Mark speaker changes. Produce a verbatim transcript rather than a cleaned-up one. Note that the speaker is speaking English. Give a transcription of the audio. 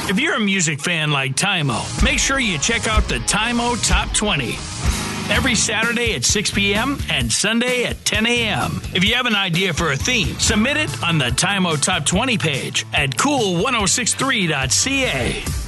Speaker 1: If you're a music fan like Tymo, make sure you check out the Tymo Top twenty. Every Saturday at six p.m. and Sunday at ten a.m. If you have an idea for a theme, submit it on the Tymo Top twenty page at cool ten sixty-three dot c a.